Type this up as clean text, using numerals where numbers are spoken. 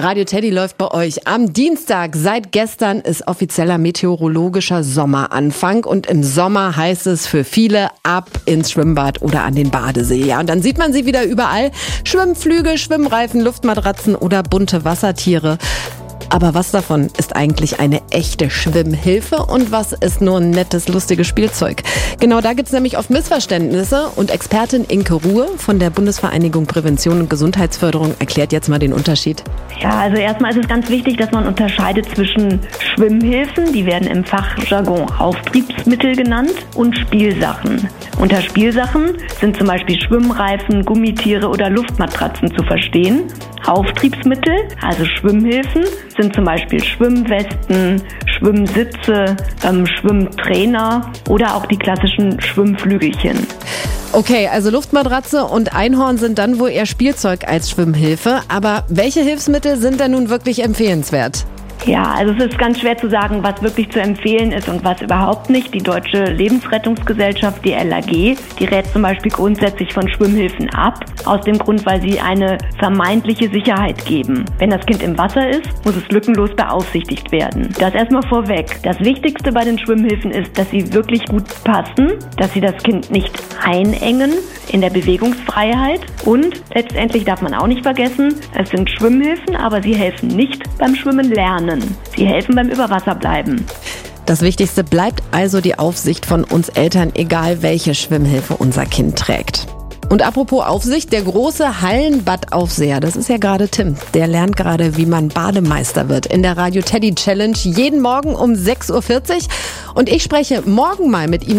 Radio Teddy läuft bei euch am Dienstag. Seit gestern ist offizieller meteorologischer Sommeranfang und im Sommer heißt es für viele ab ins Schwimmbad oder an den Badesee. Ja, und dann sieht man sie wieder überall. Schwimmflüge, Schwimmreifen, Luftmatratzen oder bunte Wassertiere. Aber was davon ist eigentlich eine echte Schwimmhilfe und was ist nur ein nettes, lustiges Spielzeug? Genau da gibt's nämlich oft Missverständnisse und Expertin Inke Ruhe von der Bundesvereinigung Prävention und Gesundheitsförderung erklärt jetzt mal den Unterschied. Ja, also erstmal ist es ganz wichtig, dass man unterscheidet zwischen Schwimmhilfen, die werden im Fachjargon Auftriebsmittel genannt, und Spielsachen. Unter Spielsachen sind zum Beispiel Schwimmreifen, Gummitiere oder Luftmatratzen zu verstehen. Auftriebsmittel, also Schwimmhilfen, sind zum Beispiel Schwimmwesten, Schwimmsitze, Schwimmtrainer oder auch die klassischen Schwimmflügelchen. Okay, also Luftmatratze und Einhorn sind dann wohl eher Spielzeug als Schwimmhilfe. Aber welche Hilfsmittel sind denn nun wirklich empfehlenswert? Ja, also es ist ganz schwer zu sagen, was wirklich zu empfehlen ist und was überhaupt nicht. Die Deutsche Lebensrettungsgesellschaft, die LAG, die rät zum Beispiel grundsätzlich von Schwimmhilfen ab, aus dem Grund, weil sie eine vermeintliche Sicherheit geben. Wenn das Kind im Wasser ist, muss es lückenlos beaufsichtigt werden. Das erstmal vorweg. Das Wichtigste bei den Schwimmhilfen ist, dass sie wirklich gut passen, dass sie das Kind nicht einengen in der Bewegungsfreiheit und letztendlich darf man auch nicht vergessen, es sind Schwimmhilfen, aber sie helfen nicht beim Schwimmen lernen. Sie helfen beim Überwasserbleiben. Das Wichtigste bleibt also die Aufsicht von uns Eltern, egal welche Schwimmhilfe unser Kind trägt. Und apropos Aufsicht, der große Hallenbadaufseher, das ist ja gerade Tim. Der lernt gerade, wie man Bademeister wird in der Radio Teddy Challenge jeden Morgen um 6:40 Uhr. Und ich spreche morgen mal mit ihm